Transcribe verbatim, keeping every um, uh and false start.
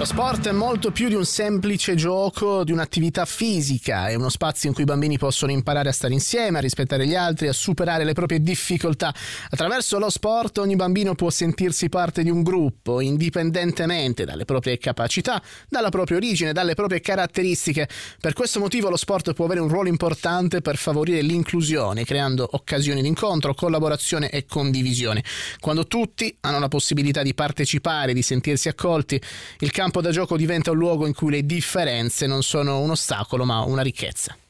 Lo sport è molto più di un semplice gioco, di un'attività fisica, è uno spazio in cui i bambini possono imparare a stare insieme, a rispettare gli altri, a superare le proprie difficoltà. Attraverso lo sport ogni bambino può sentirsi parte di un gruppo, indipendentemente dalle proprie capacità, dalla propria origine, dalle proprie caratteristiche. Per questo motivo lo sport può avere un ruolo importante per favorire l'inclusione, creando occasioni di incontro, collaborazione e condivisione. Quando tutti hanno la possibilità di partecipare, di sentirsi accolti, il campo da gioco diventa un luogo in cui le differenze non sono un ostacolo ma una ricchezza.